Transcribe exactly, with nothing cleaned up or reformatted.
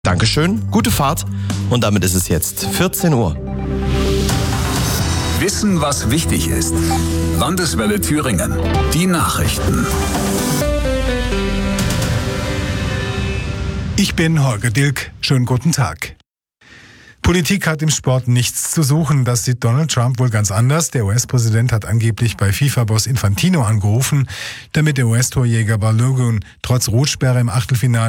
Dankeschön, gute Fahrt und damit ist es jetzt vierzehn Uhr. Wissen, was wichtig ist. Landeswelle Thüringen. Die Nachrichten. Ich bin Holger Dilk. Schönen guten Tag. Politik hat im Sport nichts zu suchen. Das sieht Donald Trump wohl ganz anders. Der U S-Präsident hat angeblich bei FIFA-Boss Infantino angerufen, damit der U S-Torjäger Balogun trotz Rotsperre im Achtelfinale